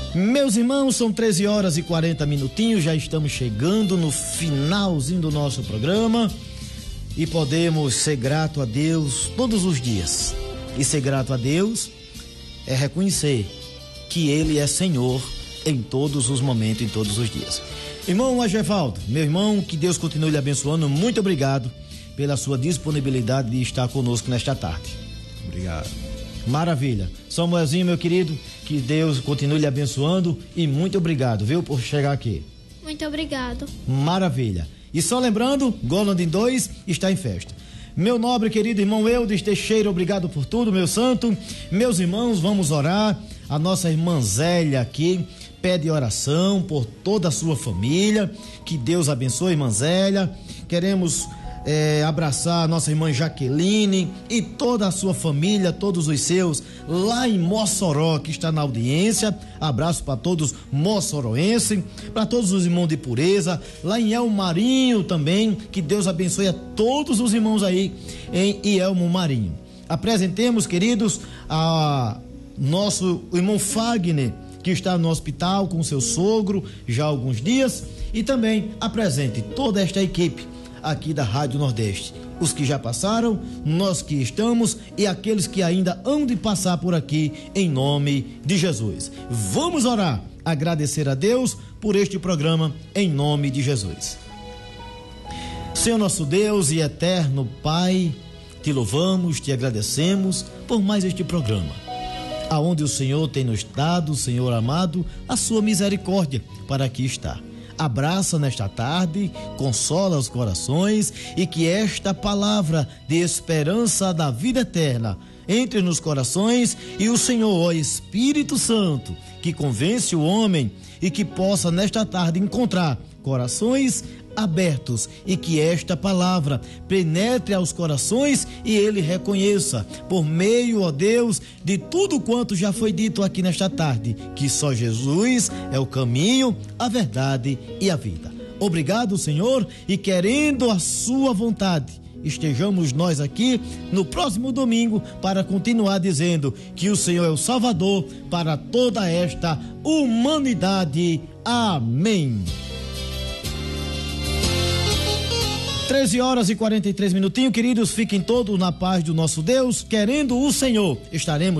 Meus irmãos, são 13 horas e 40 minutinhos, já estamos chegando no finalzinho do nosso programa e podemos ser grato a Deus todos os dias. E ser grato a Deus é reconhecer que Ele é Senhor em todos os momentos, em todos os dias. Irmão Agevaldo, meu irmão, que Deus continue lhe abençoando, muito obrigado pela sua disponibilidade de estar conosco nesta tarde. Obrigado. Maravilha. Samuelzinho, meu querido, que Deus continue lhe abençoando e muito obrigado, viu, por chegar aqui. Muito obrigado. Maravilha. E só lembrando, Goland 2 está em festa. Meu nobre querido irmão Eudes Teixeira, obrigado por tudo, meu santo. Meus irmãos, vamos orar. A nossa irmã Zélia aqui pede oração por toda a sua família. Que Deus abençoe, irmã Zélia. Queremos abraçar a nossa irmã Jaqueline e toda a sua família, todos os seus, lá em Mossoró, que está na audiência. Abraço para todos moçoroenses, para todos os irmãos de pureza, lá em Elmo Marinho também. Que Deus abençoe a todos os irmãos aí em Elmo Marinho. Apresentemos, queridos, a nosso irmão Fagner, que está no hospital com seu sogro já há alguns dias, e também apresente toda esta equipe aqui da Rádio Nordeste, os que já passaram, nós que estamos e aqueles que ainda hão de passar por aqui, em nome de Jesus. Vamos orar, agradecer a Deus por este programa, em nome de Jesus. Senhor nosso Deus e eterno Pai, te louvamos, te agradecemos por mais este programa, aonde o Senhor tem nos dado, Senhor amado, a sua misericórdia para aqui estar. Abraça nesta tarde, consola os corações e que esta palavra de esperança da vida eterna entre nos corações e o Senhor, ó Espírito Santo, que convence o homem e que possa nesta tarde encontrar corações abertos e que esta palavra penetre aos corações e ele reconheça, por meio, ó Deus, de tudo quanto já foi dito aqui nesta tarde, que só Jesus é o caminho, a verdade e a vida. Obrigado, Senhor, e querendo a sua vontade, estejamos nós aqui no próximo domingo para continuar dizendo que o Senhor é o Salvador para toda esta humanidade. Amém. 13 horas e 43 minutinhos, queridos, fiquem todos na paz do nosso Deus, querendo o Senhor, estaremos